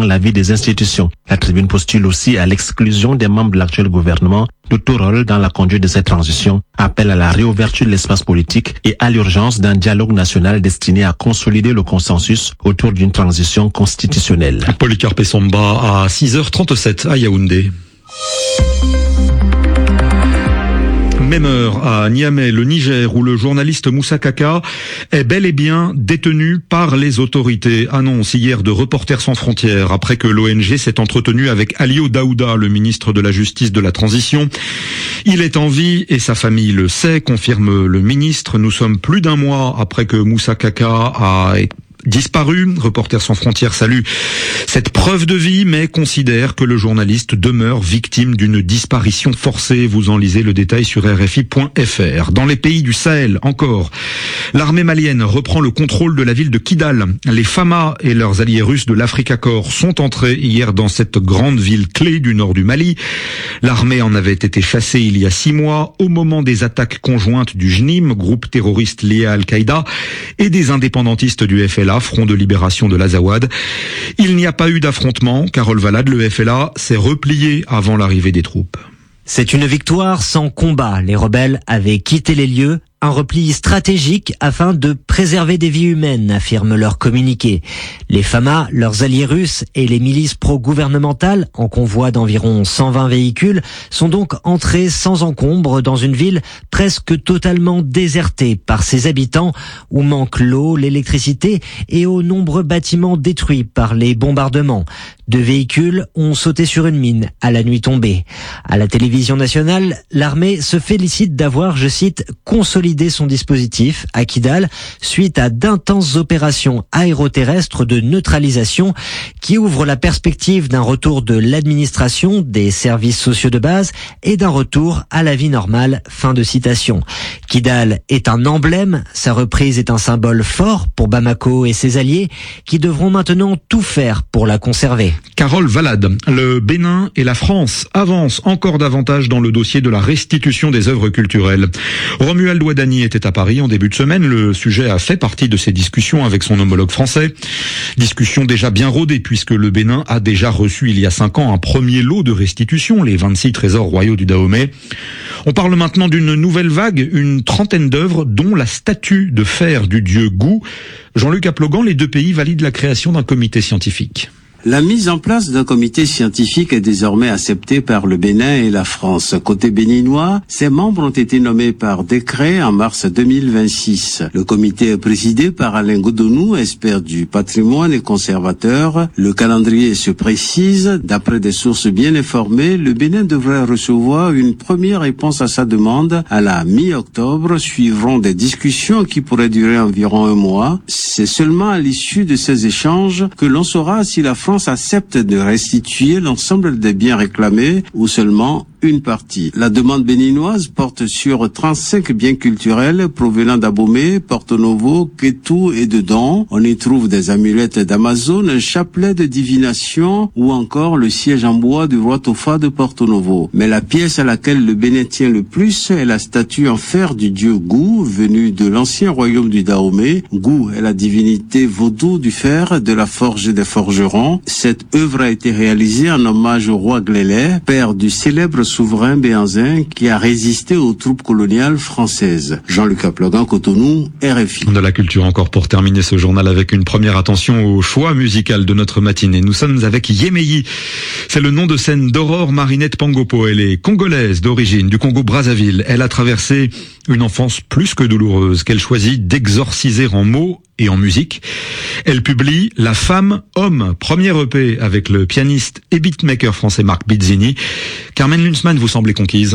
dans la vie des institutions. La tribune postule aussi à l'exclusion des membres de l'actuel gouvernement de tout rôle dans la conduite de cette transition, appelle à la réouverture de l'espace politique et à l'urgence d'un dialogue national destiné à consolider le consensus autour d'une transition constitutionnelle. Polycarpe Samba à 6h37 à Yaoundé. Même heure à Niamey, le Niger, où le journaliste Moussa Kaka est bel et bien détenu par les autorités. Annonce hier de Reporters sans frontières, après que l'ONG s'est entretenue avec Alio Daouda, le ministre de la Justice de la Transition. Il est en vie et sa famille le sait, confirme le ministre. Nous sommes plus d'un mois après que Moussa Kaka a disparu. Reporters sans frontières salue cette preuve de vie, mais considère que le journaliste demeure victime d'une disparition forcée. Vous en lisez le détail sur RFI.fr. Dans les pays du Sahel, encore, l'armée malienne reprend le contrôle de la ville de Kidal. Les Fama et leurs alliés russes de l'Africa Corps sont entrés hier dans cette grande ville clé du nord du Mali. L'armée en avait été chassée il y a 6 mois, au moment des attaques conjointes du JNIM, groupe terroriste lié à Al-Qaïda, et des indépendantistes du FLA, Front de libération de l'Azawad. Il n'y a pas eu d'affrontement. Carole Valade, le FLA, s'est replié avant l'arrivée des troupes. C'est une victoire sans combat. Les rebelles avaient quitté les lieux. Un repli stratégique afin de préserver des vies humaines, affirme leur communiqué. Les Fama, leurs alliés russes et les milices pro-gouvernementales, en convoi d'environ 120 véhicules, sont donc entrés sans encombre dans une ville presque totalement désertée par ses habitants, où manquent l'eau, l'électricité et aux nombreux bâtiments détruits par les bombardements. 2 véhicules ont sauté sur une mine à la nuit tombée. À la télévision nationale, l'armée se félicite d'avoir, je cite, consolidé son dispositif à Kidal suite à d'intenses opérations aéroterrestres de neutralisation qui ouvrent la perspective d'un retour de l'administration, des services sociaux de base et d'un retour à la vie normale. Fin de citation. Kidal est un emblème, sa reprise est un symbole fort pour Bamako et ses alliés qui devront maintenant tout faire pour la conserver. Carole Valade, le Bénin et la France avancent encore davantage dans le dossier de la restitution des œuvres culturelles. Romuald Ouadani était à Paris en début de semaine. Le sujet a fait partie de ses discussions avec son homologue français. Discussion déjà bien rodée puisque le Bénin a déjà reçu il y a 5 ans un premier lot de restitution, les 26 trésors royaux du Dahomey. On parle maintenant d'une nouvelle vague, une trentaine d'œuvres dont la statue de fer du dieu Gou. Jean-Luc Aplogan, les 2 pays valident la création d'un comité scientifique. La mise en place d'un comité scientifique est désormais acceptée par le Bénin et la France. Côté béninois, ses membres ont été nommés par décret en mars 2026. Le comité est présidé par Alain Godonou, expert du patrimoine et conservateur. Le calendrier se précise. D'après des sources bien informées, le Bénin devrait recevoir une première réponse à sa demande à la mi-octobre. Suivront des discussions qui pourraient durer environ 1 mois. C'est seulement à l'issue de ces échanges que l'on saura si la France accepte de restituer l'ensemble des biens réclamés ou seulement une partie. La demande béninoise porte sur 35 biens culturels provenant d'Abomey, Porto Novo, Kétou et de Don. On y trouve des amulettes d'Amazon, un chapelet de divination ou encore le siège en bois du roi Tofa de Porto Novo. Mais la pièce à laquelle le Bénin tient le plus est la statue en fer du dieu Gou, venue de l'ancien royaume du Dahomey. Gou est la divinité vaudou du fer, de la forge des forgerons. Cette œuvre a été réalisée en hommage au roi Glélé, père du célèbre souverain béanzin qui a résisté aux troupes coloniales françaises. Jean-Luc Aplogan, Cotonou, RFI. De la culture encore pour terminer ce journal avec une première attention au choix musical de notre matinée. Nous sommes avec Yémeyi. C'est le nom de scène d'Aurore Marinette Pangopo. Elle est congolaise d'origine, du Congo-Brazzaville. Elle a traversé une enfance plus que douloureuse qu'elle choisit d'exorciser en mots et en musique. Elle publie La femme homme, premier EP avec le pianiste et beatmaker français Marc Bizzini. Carmen Lunsman, vous semblez conquise.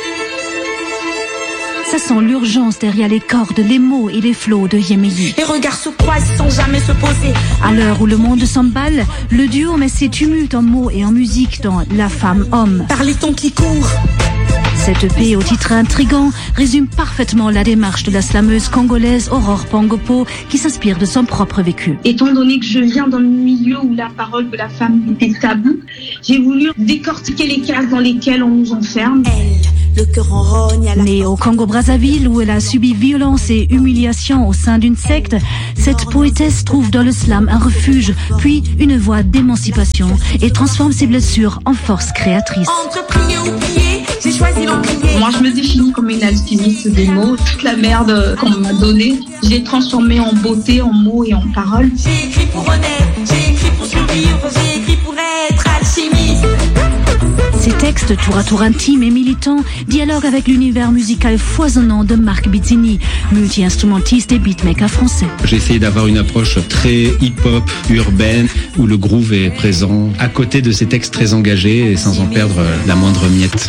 Ça sent l'urgence derrière les cordes, les mots et les flots de Yémeyi. Les regards se croisent sans jamais se poser. À l'heure où le monde s'emballe, le duo met ses tumultes en mots et en musique dans La femme homme. Par les tons qui courent. Cette EP au titre intrigant résume parfaitement la démarche de la slameuse congolaise Aurore Pangopo qui s'inspire de son propre vécu. Étant donné que je viens dans le milieu où la parole de la femme était taboue, j'ai voulu décortiquer les cases dans lesquelles on nous enferme. Elle le cœur en rogne à la... Née au Congo-Brazzaville où elle a subi violence et humiliation au sein d'une secte, cette poétesse trouve dans le slam un refuge, puis une voie d'émancipation et transforme ses blessures en force créatrice. Entre prier ou prier, j'ai choisi l'emprier. Moi, je me définis comme une alchimiste des mots. Toute la merde qu'on m'a donnée, je l'ai transformée en beauté, en mots et en paroles. J'ai écrit pour renaître, j'ai écrit pour survivre, j'ai écrit pour être alchimiste. Ces textes, tour à tour intimes et militants, dialoguent avec l'univers musical foisonnant de Marc Bizzini, multi-instrumentiste et beatmaker français. J'ai essayé d'avoir une approche très hip-hop, urbaine, où le groove est présent, à côté de ces textes très engagés et sans en perdre la moindre miette.